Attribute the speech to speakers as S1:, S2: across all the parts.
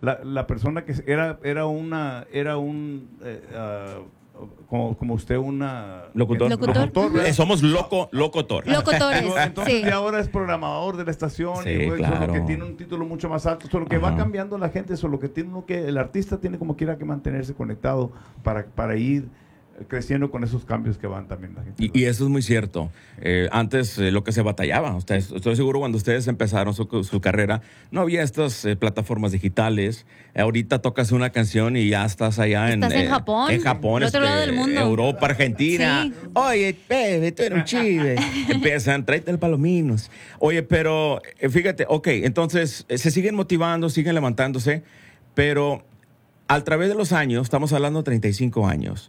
S1: la persona que era un como usted
S2: Locutor.
S3: Somos locutor.
S2: Locutores.
S1: Entonces
S2: Sí.
S1: ahora es programador de la estación,
S3: Sí,
S1: y
S3: claro.
S1: solo que tiene un título mucho más alto, solo que va cambiando la gente, solo que tiene uno que el artista tiene como quiera que mantenerse conectado para ir creciendo con esos cambios que van también la gente.
S3: Y eso es muy cierto. Antes lo que se batallaba, estoy seguro cuando ustedes empezaron su carrera, no había estas plataformas digitales. Ahorita tocas una canción y ya estás allá
S2: Estás en Japón,
S3: En Japón,
S2: al otro lado del mundo.
S3: Europa, Argentina.
S2: Sí.
S3: Oye, bebé, tú eres un chive. Empiezan, tráete el palominos. Oye, pero fíjate, ok, entonces se siguen motivando, siguen levantándose, pero a través de los años, estamos hablando de 35 años,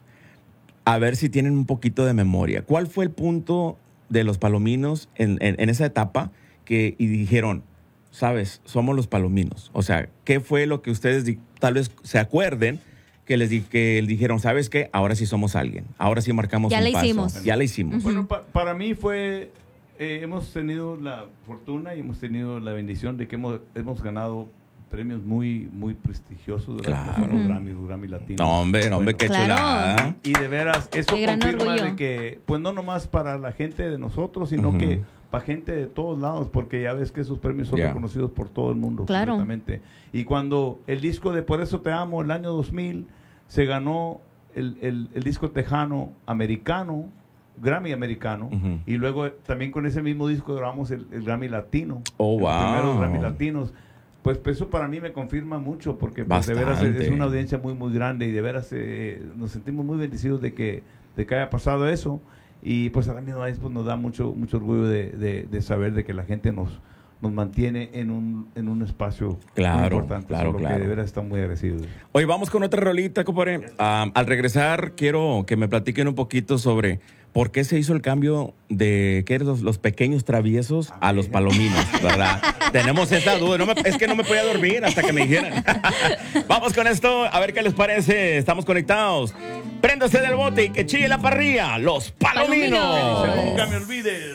S3: a ver si tienen un poquito de memoria. ¿Cuál fue el punto de los palominos en esa etapa y dijeron, sabes, somos los palominos? O sea, ¿qué fue lo que ustedes tal vez se acuerden que dijeron, sabes qué? Ahora sí somos alguien. Ahora sí marcamos
S2: Ya
S3: un
S2: la
S3: paso.
S2: hicimos.
S3: Ya la hicimos.
S1: Bueno, para mí fue, hemos tenido la fortuna y hemos tenido la bendición de que hemos ganado premios muy, muy prestigiosos,
S3: Claro.
S1: los Grammy Latinos.
S3: No, hombre, qué
S2: Claro.
S3: chulada.
S1: Y de veras, eso
S2: Qué gran
S1: confirma
S2: orgullo.
S1: de que, pues no nomás para la gente de nosotros, sino que para gente de todos lados, porque ya ves que esos premios son reconocidos por todo el mundo.
S2: Claro.
S1: Completamente. Y cuando el disco de Por Eso Te Amo, el año 2000, se ganó el disco tejano americano, Grammy americano, y luego también con ese mismo disco grabamos el Grammy latino.
S3: Oh,
S1: Los primeros
S3: wow.
S1: Grammy latinos. Pues eso para mí me confirma mucho, porque pues, de veras es una audiencia muy, muy grande y de veras nos sentimos muy bendecidos de que haya pasado eso. Y pues a la misma vez pues, nos da mucho, mucho orgullo de saber de que la gente nos mantiene en un espacio muy importante.
S3: Claro.
S1: Que de veras están muy agradecidos.
S3: Oye, vamos con otra rolita, compadre. Al regresar, quiero que me platiquen un poquito sobre por qué se hizo el cambio de ¿qué eran los pequeños traviesos a los palominos, ¿verdad? Tenemos esa duda. Es que no me podía dormir hasta que me dijeran. Vamos con esto, a ver qué les parece. Estamos conectados. Préndase del bote y que chille la parrilla. Los palominos.
S2: Palominos.
S1: Nunca me olvides.